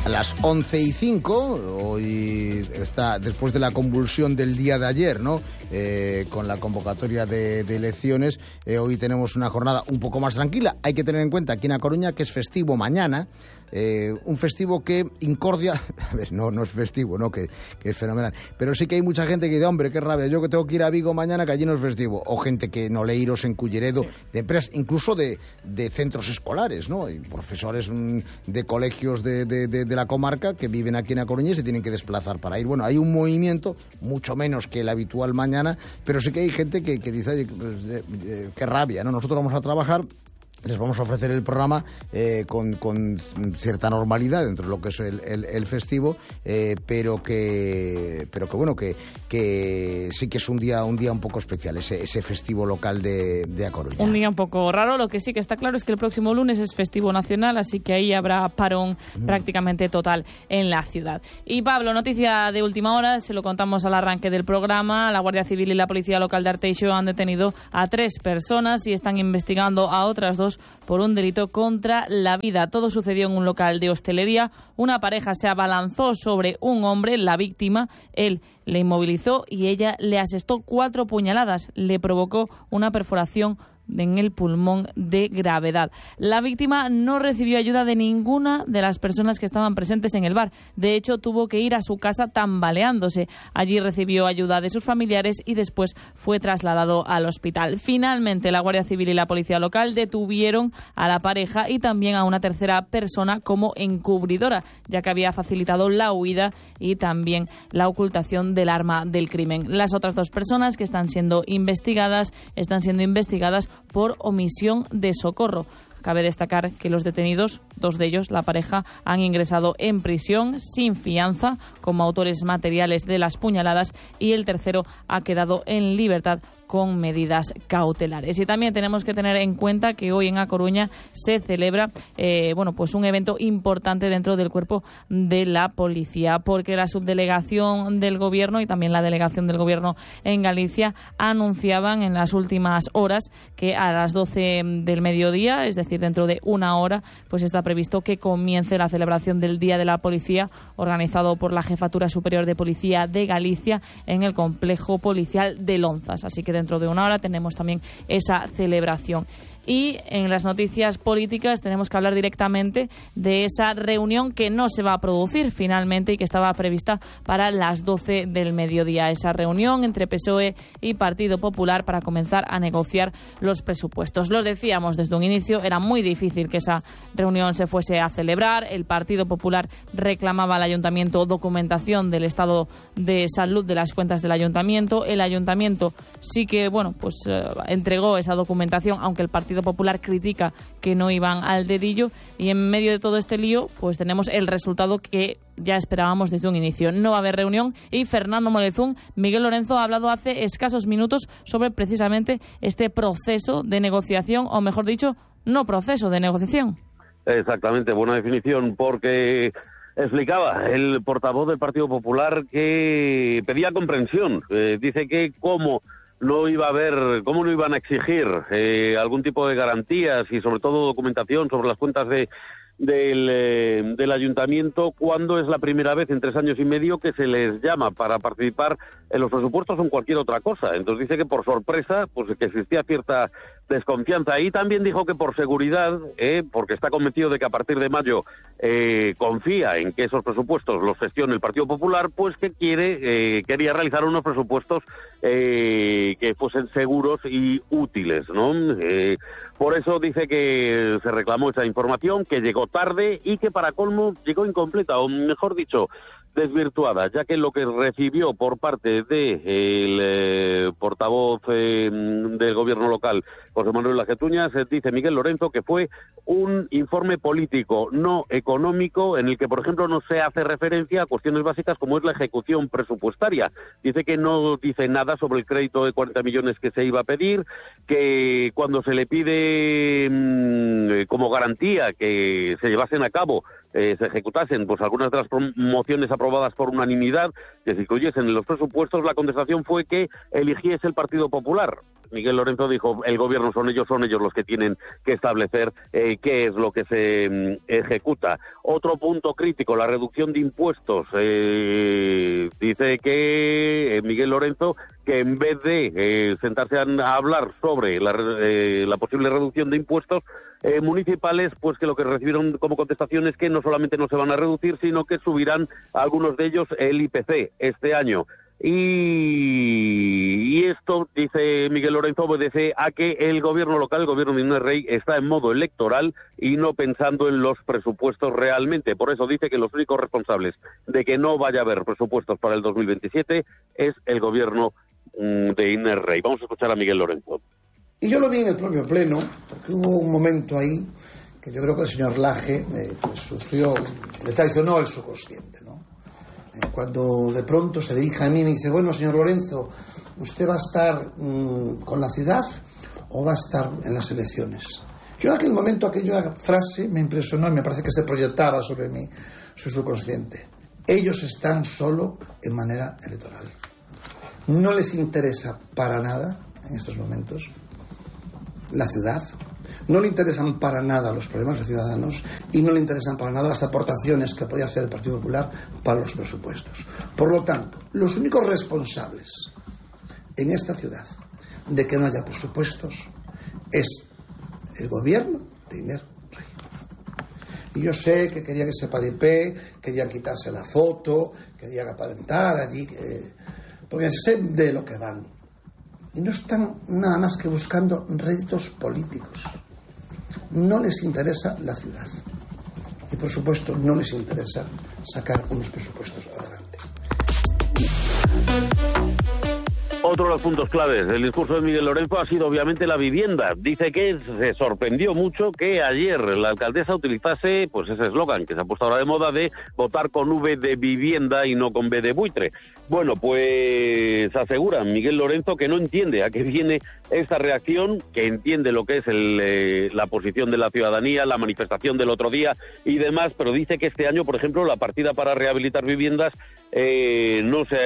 a las 11:05. Hoy está después de la convulsión del día de ayer, ¿no? Con la convocatoria de elecciones. Hoy tenemos una jornada un poco más tranquila. Hay que tener en cuenta aquí en A Coruña que es festivo mañana. Un festivo que incordia, a ver, no es festivo, no que es fenomenal, pero sí que hay mucha gente que dice, hombre, qué rabia, yo que tengo que ir a Vigo mañana, que allí no es festivo, o gente que no leiros en Culleredo, sí, de empresas, incluso de centros escolares, ¿no? Hay profesores de colegios de la comarca que viven aquí en A Coruña y se tienen que desplazar para ir. Bueno, hay un movimiento, mucho menos que el habitual mañana, pero sí que hay gente que dice, oye, pues, qué rabia, ¿no? Nosotros vamos a trabajar. Les vamos a ofrecer el programa con cierta normalidad dentro de lo que es el festivo, pero que bueno, que sí que es un día un poco especial, ese festivo local de A Coruña. Un día un poco raro. Lo que sí que está claro es que el próximo lunes es festivo nacional, así que ahí habrá parón prácticamente total en la ciudad. Y Pablo, noticia de última hora, se lo contamos al arranque del programa. La Guardia Civil y la Policía Local de Arteixo han detenido a 3 personas y están investigando a otras 2 por un delito contra la vida. Todo sucedió en un local de hostelería. Una pareja se abalanzó sobre un hombre, la víctima. Él le inmovilizó y ella le asestó 4 puñaladas. Le provocó una perforación en el pulmón de gravedad. La víctima no recibió ayuda de ninguna de las personas que estaban presentes en el bar. De hecho, tuvo que ir a su casa tambaleándose. Allí recibió ayuda de sus familiares y después fue trasladado al hospital. Finalmente, la Guardia Civil y la Policía Local detuvieron a la pareja y también a una tercera persona como encubridora, ya que había facilitado la huida y también la ocultación del arma del crimen. Las otras 2 personas que están siendo investigadas por omisión de socorro. Cabe destacar que los detenidos, 2 de ellos, la pareja, han ingresado en prisión sin fianza como autores materiales de las puñaladas y el tercero ha quedado en libertad con medidas cautelares. Y también tenemos que tener en cuenta que hoy en A Coruña se celebra pues un evento importante dentro del cuerpo de la policía, porque la subdelegación del Gobierno y también la delegación del Gobierno en Galicia anunciaban en las últimas horas que a las 12 del mediodía, es decir, dentro de una hora, pues está previsto que comience la celebración del Día de la Policía, organizado por la Jefatura Superior de Policía de Galicia en el complejo policial de Lonzas. Así que dentro de una hora tenemos también esa celebración. Y en las noticias políticas tenemos que hablar directamente de esa reunión que no se va a producir finalmente y que estaba prevista para las 12 del mediodía. Esa reunión entre PSOE y Partido Popular para comenzar a negociar los presupuestos. Lo decíamos desde un inicio, era muy difícil que esa reunión se fuese a celebrar. El Partido Popular reclamaba al Ayuntamiento documentación del estado de salud de las cuentas del Ayuntamiento. El Ayuntamiento sí que, entregó esa documentación, aunque el Partido Popular critica que no iban al dedillo, y en medio de todo este lío pues tenemos el resultado que ya esperábamos desde un inicio. No va a haber reunión y Fernando Molezún, Miguel Lorenzo ha hablado hace escasos minutos sobre precisamente este proceso de negociación, o mejor dicho, no proceso de negociación. Exactamente, buena definición, porque explicaba el portavoz del Partido Popular que pedía comprensión. Dice que cómo no iban a exigir algún tipo de garantías y sobre todo documentación sobre las cuentas del ayuntamiento cuando es la primera vez en 3 años y medio que se les llama para participar en los presupuestos o en cualquier otra cosa. Entonces dice que por sorpresa, pues que existía cierta desconfianza. Y también dijo que por seguridad, porque está convencido de que a partir de mayo confía en que esos presupuestos los gestione el Partido Popular, pues que quería realizar unos presupuestos que fuesen seguros y útiles, ¿no? Por eso dice que se reclamó esa información, que llegó tarde y que para colmo llegó incompleta, o mejor dicho, desvirtuada, ya que lo que recibió por parte del portavoz del gobierno local, José Manuel Lajetuñas, dice Miguel Lorenzo que fue un informe político, no económico, en el que, por ejemplo, no se hace referencia a cuestiones básicas como es la ejecución presupuestaria. Dice que no dice nada sobre el crédito de 40 millones que se iba a pedir, que cuando se le pide como garantía que se llevasen a cabo, se ejecutasen pues algunas de las mociones aprobadas por unanimidad, que se incluyesen en los presupuestos, la contestación fue que eligiese el Partido Popular. Miguel Lorenzo dijo, el gobierno son ellos los que tienen que establecer qué es lo que se ejecuta. Otro punto crítico, la reducción de impuestos. Dice que Miguel Lorenzo, que en vez de sentarse a hablar sobre la posible reducción de impuestos municipales, pues que lo que recibieron como contestación es que no solamente no se van a reducir, sino que subirán algunos de ellos el IPC este año. Y esto, dice Miguel Lorenzo, obedece a que el gobierno local, el gobierno de Inés Rey, está en modo electoral y no pensando en los presupuestos realmente. Por eso dice que los únicos responsables de que no vaya a haber presupuestos para el 2027 es el gobierno de Inés Rey. Vamos a escuchar a Miguel Lorenzo. Y yo lo vi en el propio pleno, porque hubo un momento ahí que yo creo que el señor Laje sufrió, le traicionó el subconsciente, ¿no? Cuando de pronto se dirige a mí y me dice, bueno, señor Lorenzo, ¿usted va a estar con la ciudad o va a estar en las elecciones? Yo en aquel momento, aquella frase me impresionó y me parece que se proyectaba sobre mí, su subconsciente. Ellos están solo en manera electoral. No les interesa para nada, en estos momentos, la ciudad, no le interesan para nada los problemas de ciudadanos y no le interesan para nada las aportaciones que podía hacer el Partido Popular para los presupuestos. Por lo tanto, los únicos responsables en esta ciudad de que no haya presupuestos es el gobierno de Inés Rey. Y yo sé que querían ese paripé, querían quitarse la foto, querían aparentar allí, porque sé de lo que van. Y no están nada más que buscando réditos políticos. No les interesa la ciudad. Y por supuesto no les interesa sacar unos presupuestos adelante. Otro de los puntos claves del discurso de Miguel Lorenzo ha sido obviamente la vivienda. Dice que se sorprendió mucho que ayer la alcaldesa utilizase pues ese eslogan que se ha puesto ahora de moda de votar con V de vivienda y no con B de buitre. Bueno, pues asegura Miguel Lorenzo que no entiende a qué viene esta reacción, que entiende lo que es la posición de la ciudadanía, la manifestación del otro día y demás, pero dice que este año, por ejemplo, la partida para rehabilitar viviendas no se